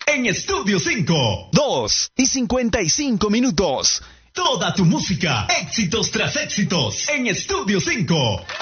en Estudio 5. 2:55. Toda tu música, éxitos tras éxitos, en Estudio 5.